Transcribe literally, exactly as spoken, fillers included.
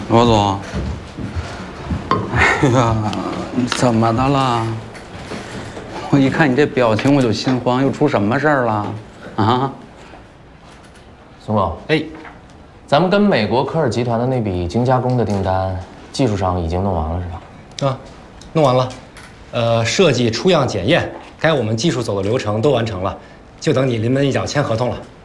罗总，哎呀，你怎么的了？我一看你这表情，我就心慌，又出什么事儿了？啊？ 宋总，哎，咱们跟美国科尔集团的那笔精加工的订单，技术上已经弄完了是吧？ 啊，弄完了，呃，设计、出样、检验，该我们技术走的流程都完成了，就等你临门一脚签合同了。